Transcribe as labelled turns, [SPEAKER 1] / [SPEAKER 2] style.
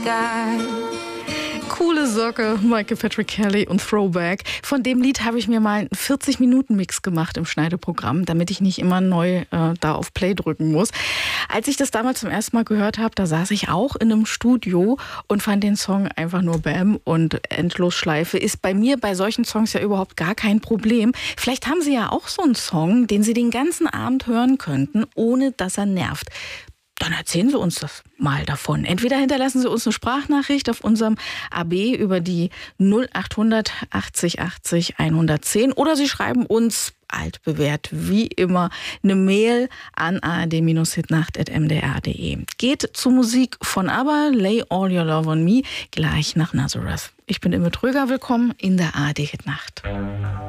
[SPEAKER 1] sky.
[SPEAKER 2] Coole Socke, Michael Patrick Kelly und Throwback. Von dem Lied habe ich mir mal einen 40-Minuten-Mix gemacht im Schneideprogramm, damit ich nicht immer neu da auf Play drücken muss. Als ich das damals zum ersten Mal gehört habe, da saß ich auch in einem Studio und fand den Song einfach nur Bam und Endlosschleife. Ist bei mir bei solchen Songs ja überhaupt gar kein Problem. Vielleicht haben Sie ja auch so einen Song, den Sie den ganzen Abend hören könnten, ohne dass er nervt. Dann erzählen Sie uns das mal davon. Entweder hinterlassen Sie uns eine Sprachnachricht auf unserem AB über die 0800 80 80 110 oder Sie schreiben uns altbewährt wie immer eine Mail an ard-hitnacht@mdr.de. Geht zur Musik von ABBA, Lay All Your Love on Me, gleich nach Nazareth. Ich bin Imme Tröger, willkommen in der ARD Hitnacht.